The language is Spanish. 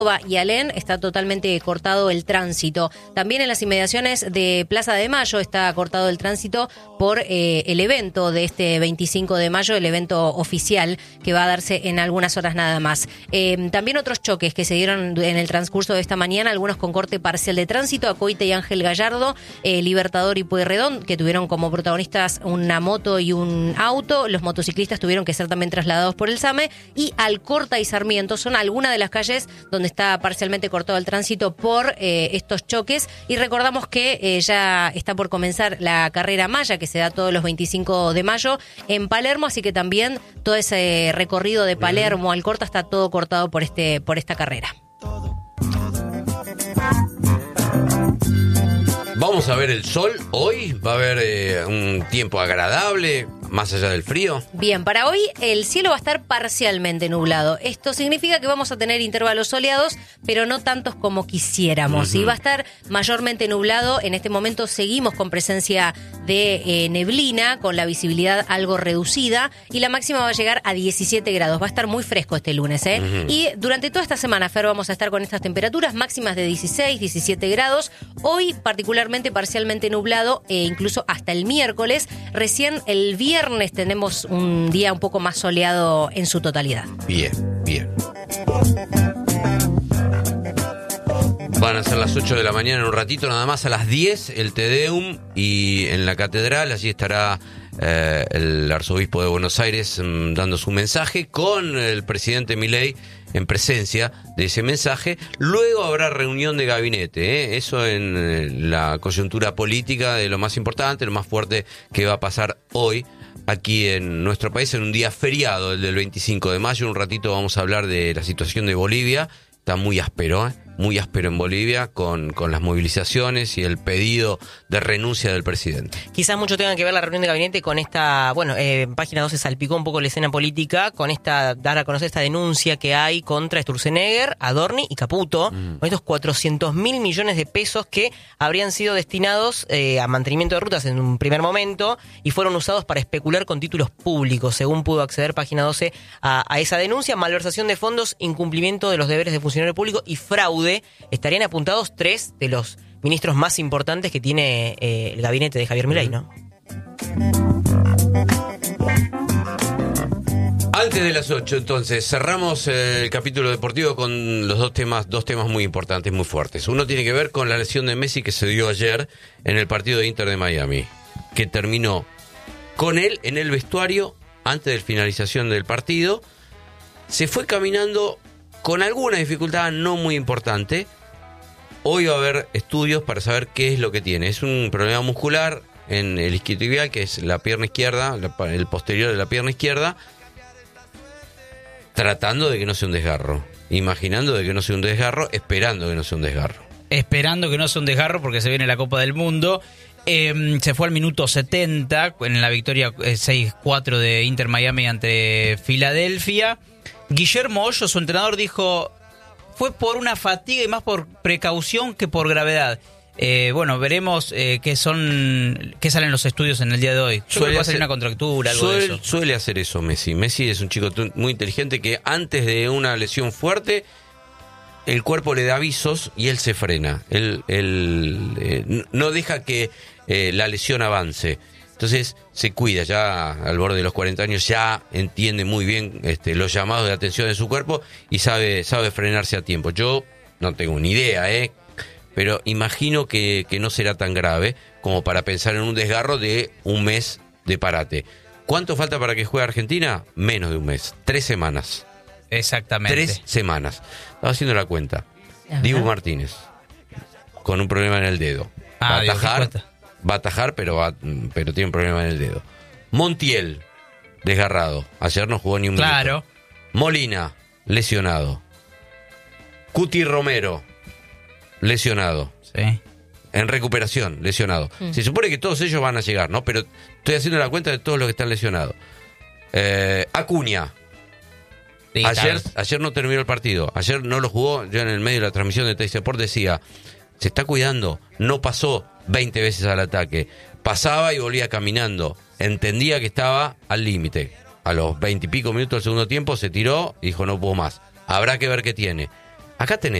y Alén está totalmente cortado el tránsito. También en las inmediaciones de Plaza de Mayo está cortado el tránsito por el evento de este 25 de mayo, el evento oficial que va a darse en algunas horas nada más. También otros choques que se dieron en el transcurso de esta mañana, algunos con corte parcial de tránsito, Acoite y Ángel Gallardo, Libertador y Pueyrredón, que tuvieron como protagonistas una moto y un auto. Los motociclistas tuvieron que ser también trasladados por el SAME, y Alcorta y Sarmiento son algunas de las calles donde está parcialmente cortado el tránsito por estos choques. Y recordamos que ya está por comenzar la carrera Maya, que se da todos los 25 de mayo en Palermo, así que también todo ese recorrido de Palermo a Alcorta está todo cortado por esta carrera. Vamos a ver el sol hoy, va a haber un tiempo agradable, más allá del frío. Bien, para hoy el cielo va a estar parcialmente nublado. Esto significa que vamos a tener intervalos soleados, pero no tantos como quisiéramos. Y va a estar mayormente nublado. En este momento seguimos con presencia de neblina, con la visibilidad algo reducida, y la máxima va a llegar a 17 grados. Va a estar muy fresco este lunes, Y durante toda esta semana, Fer, vamos a estar con estas temperaturas máximas de 16, 17 grados. Hoy particularmente parcialmente nublado, incluso hasta el miércoles. Recién el viernes tenemos un día un poco más soleado en su totalidad. Bien, bien. Van a ser las 8 de la mañana en un ratito, nada más a las 10 el Te Deum, y en la catedral allí estará el arzobispo de Buenos Aires dando su mensaje con el presidente Milei en presencia de ese mensaje. Luego habrá reunión de gabinete, eso en la coyuntura política de lo más importante, lo más fuerte que va a pasar hoy aquí en nuestro país, en un día feriado, el del 25 de mayo. Un ratito vamos a hablar de la situación de Bolivia. Está muy áspero en Bolivia con las movilizaciones y el pedido de renuncia del presidente. Quizás mucho tenga que ver la reunión de gabinete con esta, página 12 salpicó un poco la escena política, con dar a conocer esta denuncia que hay contra Sturzenegger, Adorni y Caputo, con estos 400.000 millones de pesos que habrían sido destinados a mantenimiento de rutas en un primer momento y fueron usados para especular con títulos públicos, según pudo acceder página 12 a esa denuncia. Malversación de fondos, incumplimiento de los deberes de funcionario público y fraude. Estarían apuntados 3 de los ministros más importantes que tiene el gabinete de Javier Milei, ¿no? Antes de las 8, entonces, cerramos el capítulo deportivo con los dos temas muy importantes, muy fuertes. Uno tiene que ver con la lesión de Messi que se dio ayer en el partido de Inter de Miami, que terminó con él en el vestuario antes de la finalización del partido. Se fue caminando con alguna dificultad no muy importante. Hoy va a haber estudios para saber qué es lo que tiene. Es un problema muscular en el isquiotibial, que es la pierna izquierda, el posterior de la pierna izquierda, tratando de que no sea un desgarro, imaginando de que no sea un desgarro, esperando que no sea un desgarro. Esperando que no sea un desgarro porque se viene la Copa del Mundo. Se fue al minuto 70 en la victoria 6-4 de Inter Miami ante Filadelfia. Guillermo Hoyo, su entrenador, dijo: fue por una fatiga y más por precaución que por gravedad. Veremos qué salen los estudios en el día de hoy. Suele hacer una contractura, algo de eso. Suele hacer eso Messi. Messi es un chico muy inteligente que antes de una lesión fuerte el cuerpo le da avisos y él se frena. Él no deja que la lesión avance. Entonces se cuida, ya al borde de los 40 años, ya entiende muy bien los llamados de atención de su cuerpo y sabe frenarse a tiempo. Yo no tengo ni idea, pero imagino que no será tan grave como para pensar en un desgarro de un mes de parate. ¿Cuánto falta para que juegue Argentina? Menos de un mes, 3 semanas. Exactamente. 3 semanas. Estaba haciendo la cuenta. Dibu Martínez, con un problema en el dedo. Va a atajar, pero tiene un problema en el dedo. Montiel, desgarrado. Ayer no jugó ni un minuto. Molina, lesionado. Cuti Romero, lesionado. Sí. En recuperación, lesionado. Se supone que todos ellos van a llegar, ¿no? Pero estoy haciendo la cuenta de todos los que están lesionados. Acuña. Sí, ayer no terminó el partido. Ayer no lo jugó. Yo en el medio de la transmisión de Teis Sport decía: se está cuidando, no pasó 20 veces al ataque, pasaba y volvía caminando, entendía que estaba al límite. A los 20 y pico minutos del segundo tiempo se tiró y dijo: no puedo más, habrá que ver qué tiene. Acá tenés